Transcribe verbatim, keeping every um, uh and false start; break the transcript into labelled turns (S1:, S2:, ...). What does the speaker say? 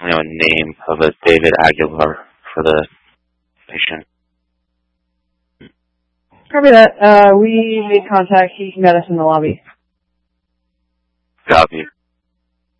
S1: you know, a name of a David Aguilar for the patient.
S2: Copy that. Uh, we made contact. He met us in the lobby.
S1: Copy.